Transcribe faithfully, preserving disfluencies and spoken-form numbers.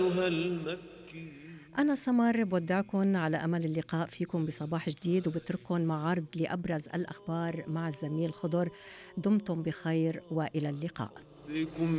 أنا سمر بودعكم على أمل اللقاء فيكم بصباح جديد، وبترككم مع عرض لأبرز الأخبار مع الزميل خضر. دمتم بخير وإلى اللقاء.